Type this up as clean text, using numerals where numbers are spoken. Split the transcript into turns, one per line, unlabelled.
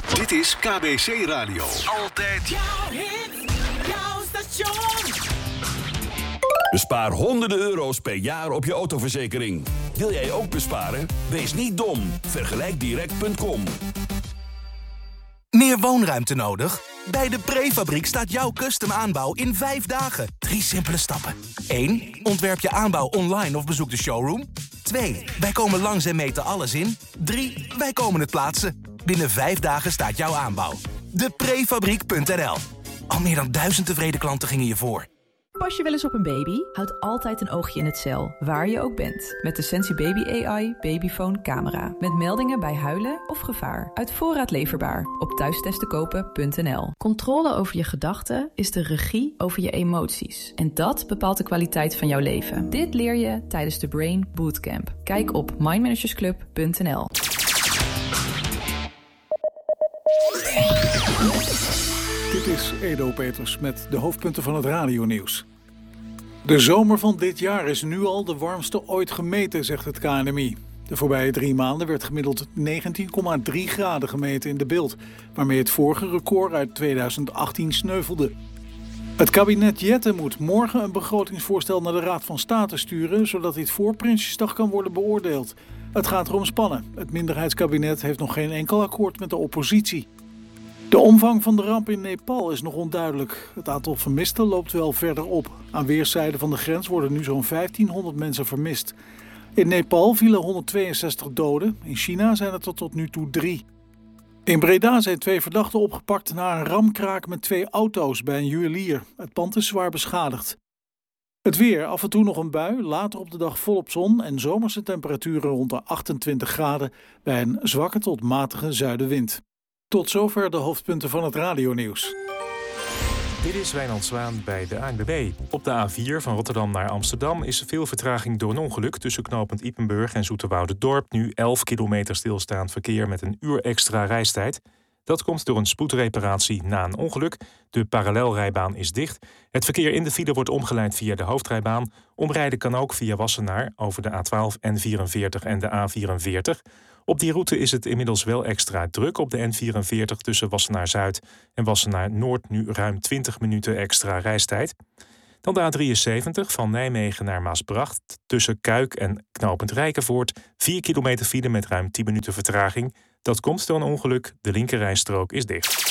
Dit is KBC Radio. Altijd
jouw hit, jouw station.
Bespaar honderden euro's per jaar op je autoverzekering. Wil jij ook besparen? Wees niet dom. Vergelijkdirect.com.
Meer woonruimte nodig? Bij de Prefabriek staat jouw custom aanbouw in 5 dagen. 3 simpele stappen. 1. Ontwerp je aanbouw online of bezoek de showroom. 2. Wij komen langs en meten alles in. 3. Wij komen het plaatsen. Binnen 5 dagen staat jouw aanbouw. Deprefabriek.nl. Al meer dan 1000 tevreden klanten gingen je voor.
Pas je wel eens op een baby? Houd altijd een oogje in het cel, waar je ook bent. Met de Sensi Baby AI Babyphone camera. Met meldingen bij huilen of gevaar. Uit voorraad leverbaar. Op thuistestenkopen.nl. Controle over je gedachten is de regie over je emoties. En dat bepaalt de kwaliteit van jouw leven. Dit leer je tijdens de Brain Bootcamp. Kijk op mindmanagersclub.nl.
Dit is Edo Peters met de hoofdpunten van het radionieuws. De zomer van dit jaar is nu al de warmste ooit gemeten, zegt het KNMI. De voorbije 3 maanden werd gemiddeld 19,3 graden gemeten in de Bilt, waarmee het vorige record uit 2018 sneuvelde. Het kabinet Jette moet morgen een begrotingsvoorstel naar de Raad van State sturen, zodat dit voor Prinsjesdag kan worden beoordeeld. Het gaat erom spannen. Het minderheidskabinet heeft nog geen enkel akkoord met de oppositie. De omvang van de ramp in Nepal is nog onduidelijk. Het aantal vermisten loopt wel verder op. Aan weerszijden van de grens worden nu zo'n 1500 mensen vermist. In Nepal vielen 162 doden. In China zijn het er tot nu toe 3. In Breda zijn 2 verdachten opgepakt na een ramkraak met 2 auto's bij een juwelier. Het pand is zwaar beschadigd. Het weer, af en toe nog een bui, later op de dag volop zon en zomerse temperaturen rond de 28 graden bij een zwakke tot matige zuidenwind. Tot zover de hoofdpunten van het radionieuws.
Dit is Wijnand Zwaan bij de ANWB. Op de A4 van Rotterdam naar Amsterdam is veel vertraging door een ongeluk tussen knooppunt Ypenburg en Zoeterwoude-Dorp. Nu 11 kilometer stilstaand verkeer met een uur extra reistijd. Dat komt door een spoedreparatie na een ongeluk. De parallelrijbaan is dicht. Het verkeer in de file wordt omgeleid via de hoofdrijbaan. Omrijden kan ook via Wassenaar over de A12, N44 en de A44. Op die route is het inmiddels wel extra druk op de N44 tussen Wassenaar-Zuid en Wassenaar-Noord. Nu ruim 20 minuten extra reistijd. Dan de A73 van Nijmegen naar Maasbracht. Tussen Kuik en knooppunt Rijkenvoort 4 kilometer file met ruim 10 minuten vertraging. Dat komt door een ongeluk. De linkerrijstrook is dicht.